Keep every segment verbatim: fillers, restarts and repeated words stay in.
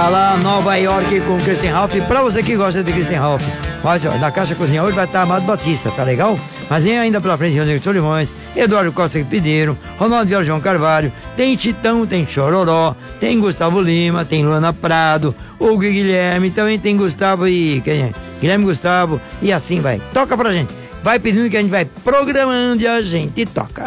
Tá lá Nova York com Christian Ralph. Pra você que gosta de Christian Ralph, mas, ó, na Caixa Cozinha hoje vai estar Amado Batista, tá legal? Mas vem ainda pela frente Rodrigo Solimões, Eduardo Costa que pediram, Ronaldo Viola João Carvalho, tem Titão, tem Chororó, tem Gustavo Lima, tem Luana Prado, Hugo Guilherme, também tem Gustavo e... quem é? Guilherme Gustavo, e assim vai. Toca pra gente. Vai pedindo que a gente vai programando e a gente toca.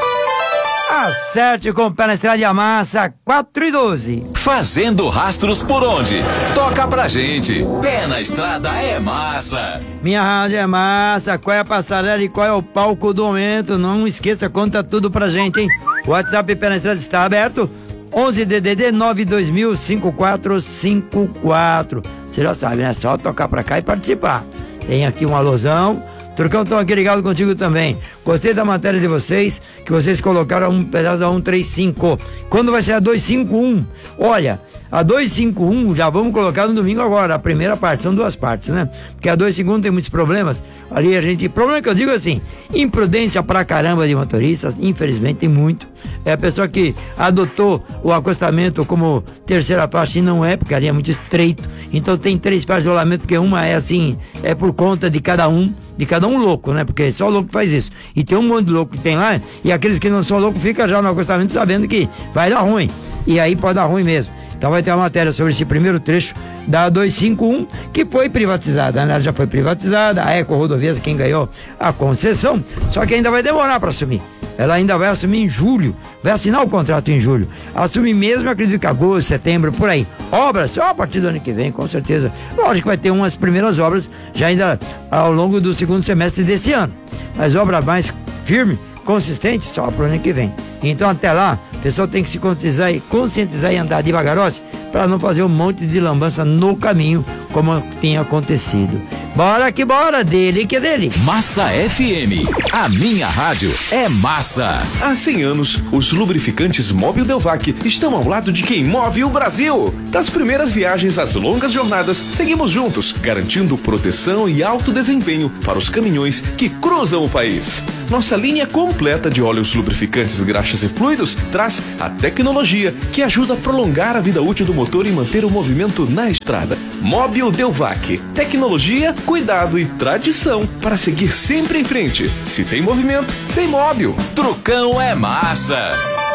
Acerte com o pé na estrada de Amassa, quatro e doze. Fazendo rastros por onde? Toca pra gente. Pé na estrada é massa. Minha rádio é massa. Qual é a passarela e qual é o palco do momento? Não esqueça, conta tudo pra gente, hein? O WhatsApp Pé na Estrada está aberto. onze D D D nove dois mil cinco quatro cinco quatro. Você já sabe, né? Só tocar pra cá e participar. Tem aqui um alusão. Turcão, estão aqui ligado contigo também. Gostei da matéria de vocês, que vocês colocaram um pedaço da cento e trinta e cinco. Quando vai ser a duzentos e cinquenta e um? Olha, a duzentos e cinquenta e um já vamos colocar no domingo agora, a primeira parte, são duas partes, né? Porque a duzentos e cinquenta e um tem muitos problemas. Ali a gente, problema que eu digo assim, imprudência pra caramba de motoristas, infelizmente tem muito. É a pessoa que adotou o acostamento como terceira parte e não é, porque ali é muito estreito. Então tem três partes de rolamento, porque uma é assim, é por conta de cada um. De cada um louco, né? Porque só o louco faz isso. E tem um monte de louco que tem lá, e aqueles que não são loucos ficam já no acostamento sabendo que vai dar ruim. E aí pode dar ruim mesmo. Então vai ter uma matéria sobre esse primeiro trecho da duzentos e cinquenta e um, que foi privatizada, né? Ela já foi privatizada, a Eco Rodovias quem ganhou a concessão, só que ainda vai demorar para assumir. Ela ainda vai assumir em julho, vai assinar o contrato em julho. Assumir mesmo, acredito que agosto, setembro, por aí. Obras, só a partir do ano que vem, com certeza. Lógico que vai ter umas primeiras obras, já ainda ao longo do segundo semestre desse ano. Mas obra mais firme, consistente, só para o ano que vem. Então até lá, o pessoal tem que se conscientizar e, conscientizar e andar devagarote, para não fazer um monte de lambança no caminho, como tem acontecido. Bora que bora, dele que é dele. Massa F M, a minha rádio é massa. Há cem anos, os lubrificantes Mobil Delvac estão ao lado de quem move o Brasil. Das primeiras viagens às longas jornadas, seguimos juntos, garantindo proteção e alto desempenho para os caminhões que cruzam o país. Nossa linha completa de óleos lubrificantes, graxas e fluidos traz a tecnologia que ajuda a prolongar a vida útil do motor e manter o movimento na estrada. Mobil Delvac, tecnologia, cuidado e tradição para seguir sempre em frente. Se tem movimento, tem Mobil. Trucão é massa.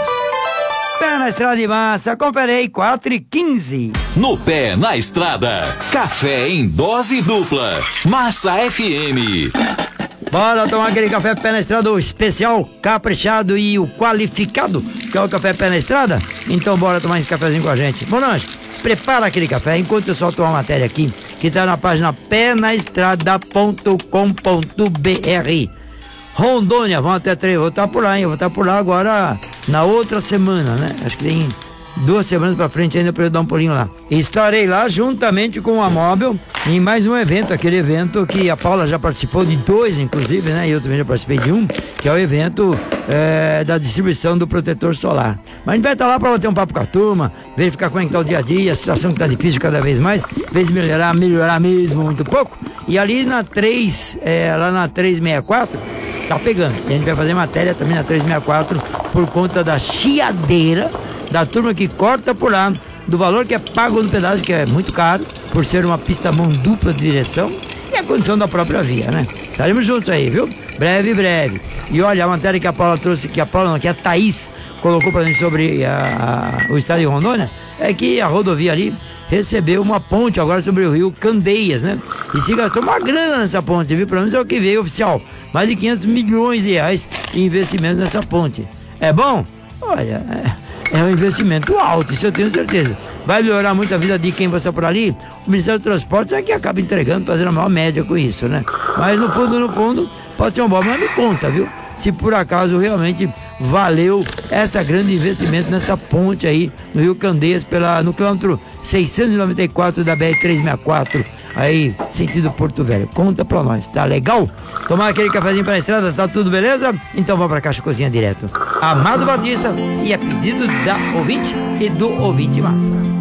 Pé na estrada de massa, confere aí, quatro e quinze. No pé na estrada, café em dose dupla. Massa F M. Bora tomar aquele café pé na estrada, o especial, caprichado e o qualificado, que é o café pé na estrada? Então bora tomar esse cafezinho com a gente. Bom, Anjo, prepara aquele café enquanto eu solto uma matéria aqui, que tá na página pé na estrada ponto com ponto b r. Rondônia, vamos até três, vou estar por lá, hein? Eu vou estar por lá agora na outra semana, né? Acho que tem duas semanas pra frente ainda pra eu dar um pulinho lá. Estarei lá juntamente com a Mobil em mais um evento, aquele evento que a Paula já participou de dois, inclusive, né? E eu também já participei de um, que é o evento é, da distribuição do protetor solar. Mas a gente vai estar lá pra bater um papo com a turma, verificar como é que tá o dia a dia, a situação que tá difícil cada vez mais, vez de melhorar, melhorar mesmo muito pouco. E ali na três, é, lá na trezentos e sessenta e quatro, tá pegando. E a gente vai fazer matéria também na trezentos e sessenta e quatro por conta da chiadeira da turma que corta por lá, do valor que é pago no pedaço, que é muito caro, por ser uma pista mão dupla de direção, e a condição da própria via, né? Estaremos juntos aí, viu? Breve, breve. E olha, a matéria que a Paula trouxe, que a Paula não, que a Thaís colocou pra gente sobre a, a, o estado de Rondônia, é que a rodovia ali recebeu uma ponte agora sobre o rio Candeias, né? E se gastou uma grana nessa ponte, viu? Pelo menos é o que veio oficial. Mais de quinhentos milhões de reais em investimento nessa ponte. É bom? Olha, é... É um investimento alto, isso eu tenho certeza. Vai melhorar muito a vida de quem passar por ali. O Ministério do Transporte é que acaba entregando, fazendo a maior média com isso, né? Mas no fundo, no fundo, pode ser um bom, mas me conta, viu? Se por acaso realmente valeu essa grande investimento nessa ponte aí no Rio Candeias, pela, no quilômetro seiscentos e noventa e quatro da B R trezentos e sessenta e quatro, aí, sentido Porto Velho. Conta pra nós, tá legal? Tomar aquele cafezinho pra estrada, tá tudo beleza? Então vamos pra Caixa Cozinha direto. Amado Batista, e a pedido da ouvinte e do ouvinte massa.